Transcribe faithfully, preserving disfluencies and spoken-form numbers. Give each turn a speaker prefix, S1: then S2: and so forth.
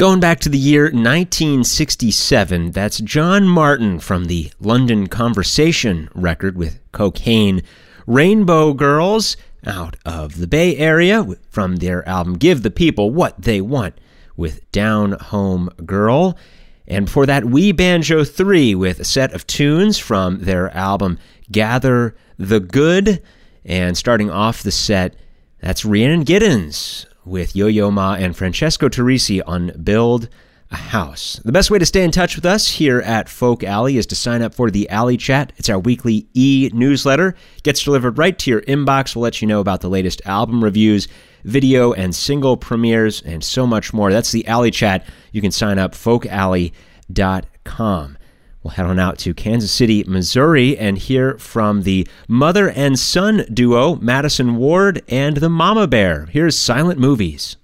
S1: Going back to the year nineteen sixty-seven, that's John Martin from the London Conversation record with Cocaine. Rainbow Girls out of the Bay Area from their album Give the People What They Want with Down Home Girl. And before that, We Banjo three with a set of tunes from their album Gather the Good. And starting off the set, that's Rhiannon Giddens with Yo-Yo Ma and Francesco Turrisi on Build a House. The best way to stay in touch with us here at Folk Alley is to sign up for the Alley Chat. It's our weekly e-newsletter. It gets delivered right to your inbox. We'll let you know about the latest album reviews, video and single premieres, and so much more. That's the Alley Chat. You can sign up folk alley dot com. We'll head on out to Kansas City, Missouri, and hear from the mother and son duo, Madison Ward and the Mama Bear. Here's Silent Movies.